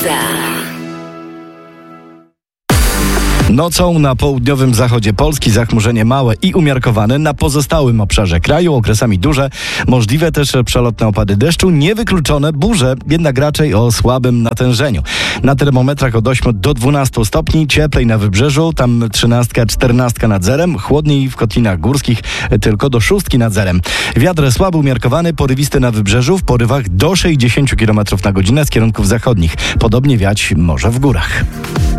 Nocą na południowym zachodzie Polski zachmurzenie małe i umiarkowane, na pozostałym obszarze kraju okresami duże, możliwe też przelotne opady deszczu, niewykluczone burze, jednak raczej o słabym natężeniu. Na termometrach od 8 do 12 stopni, cieplej na wybrzeżu, tam 13-14 nad zerem, chłodniej w kotlinach górskich tylko do 6 nad zerem. Wiatr słaby umiarkowany, porywisty na wybrzeżu, w porywach do 60 km na godzinę z kierunków zachodnich. Podobnie wiać może w górach.